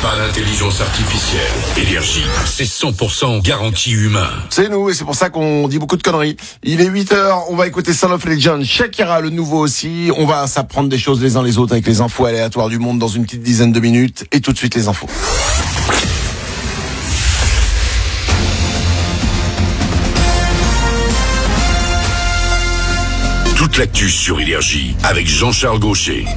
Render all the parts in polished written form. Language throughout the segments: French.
pas l'intelligence artificielle. Énergie, c'est 100% garantie humain. C'est nous, et c'est pour ça qu'on dit beaucoup de conneries. Il est 8h, on va écouter Son of Legend, Shakira, le nouveau aussi. On va s'apprendre des choses les uns les autres avec les infos aléatoires du monde dans une petite dizaine de minutes. Et tout de suite les infos. Toute l'actu sur Énergie avec Jean-Charles Gaucher.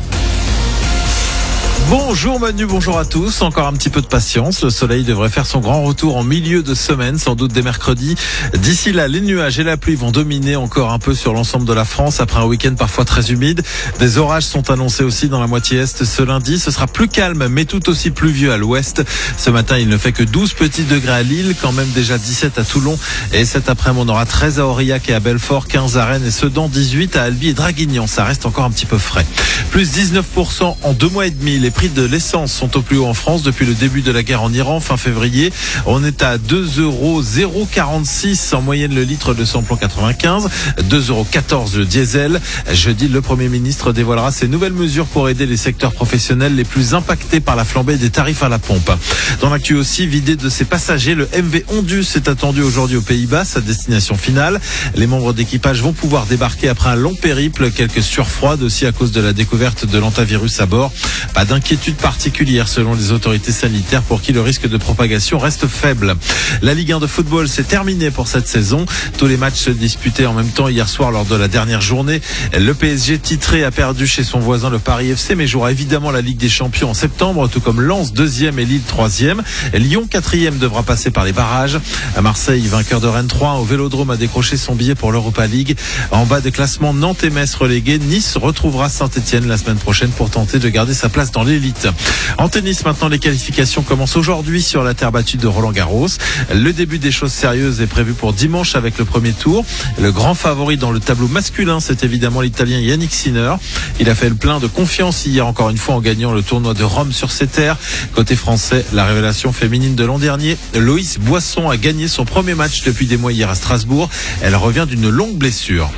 Bonjour Manu, bonjour à tous. Encore un petit peu de patience. Le soleil devrait faire son grand retour en milieu de semaine, sans doute dès mercredi. D'ici là, les nuages et la pluie vont dominer encore un peu sur l'ensemble de la France après un week-end parfois très humide. Des orages sont annoncés aussi dans la moitié est ce lundi. Ce sera plus calme, mais tout aussi pluvieux à l'ouest. Ce matin, il ne fait que 12 petits degrés à Lille, quand même déjà 17 à Toulon. Et cet après-midi, on aura 13 à Aurillac et à Belfort, 15 à Rennes et Sedan, 18 à Albi et Draguignan. Ça reste encore un petit peu frais. Plus 19% en 2 mois et demi. Les prix de l'essence sont au plus haut en France depuis le début de la guerre en Iran, fin février. On est à 2,046 € en moyenne le litre de samplon 95, 2,14 € le diesel. Jeudi, le Premier ministre dévoilera ses nouvelles mesures pour aider les secteurs professionnels les plus impactés par la flambée des tarifs à la pompe. Dans l'actu aussi, vidé de ses passagers, le MV Ondus est attendu aujourd'hui aux Pays-Bas, sa destination finale. Les membres d'équipage vont pouvoir débarquer après un long périple, quelques sueurs froides aussi à cause de la découverte de l'hantavirus à bord. Pas d'inquiétude particulière selon les autorités sanitaires pour qui le risque de propagation reste faible. La Ligue 1 de football, c'est terminé pour cette saison. Tous les matchs se disputaient en même temps hier soir lors de la dernière journée. Le PSG titré a perdu chez son voisin le Paris FC, mais jouera évidemment la Ligue des Champions en septembre, tout comme Lens 2e et Lille 3e. Lyon 4e devra passer par les barrages. À Marseille, vainqueur de Rennes 3 au Vélodrome, a décroché son billet pour l'Europa League. En bas des classements, Nantes et Metz relégués. Nice retrouvera Saint-Etienne la semaine prochaine pour tenter de garder sa place dans l'élite. En tennis, maintenant, les qualifications commencent aujourd'hui sur la terre battue de Roland-Garros. Le début des choses sérieuses est prévu pour dimanche avec le premier tour. Le grand favori dans le tableau masculin, c'est évidemment l'Italien Yannick Sinner. Il a fait le plein de confiance hier, encore une fois, en gagnant le tournoi de Rome sur ses terres. Côté français, la révélation féminine de l'an dernier, Loïs Boisson a gagné son premier match depuis des mois hier à Strasbourg. Elle revient d'une longue blessure.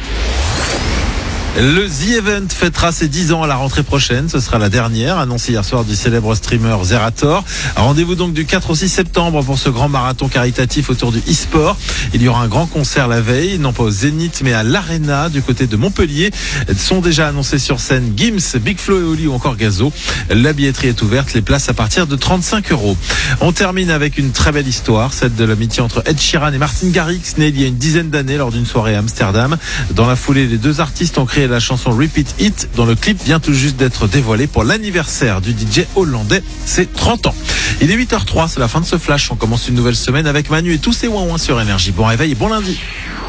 Le The Event fêtera ses 10 ans à la rentrée prochaine. Ce sera la dernière, annoncée hier soir du célèbre streamer Zerator. Rendez-vous donc du 4 au 6 septembre pour ce grand marathon caritatif autour du e-sport. Il y aura un grand concert la veille, non pas au Zénith, mais à l'Arena du côté de Montpellier. Sont déjà annoncés sur scène Gims, Big Flo et Oli ou encore Gazo. La billetterie est ouverte, les places à partir de 35 €. On termine avec une très belle histoire, celle de l'amitié entre Ed Sheeran et Martin Garrix, née il y a une dizaine d'années lors d'une soirée à Amsterdam. Dans la foulée, les deux artistes ont créé la chanson Repeat It, dont le clip vient tout juste d'être dévoilé pour l'anniversaire du DJ hollandais, c'est 30 ans. Il est 8h03, c'est la fin de ce flash. On commence une nouvelle semaine avec Manu et tous ses ouin-ouin sur Énergie. Bon réveil et bon lundi.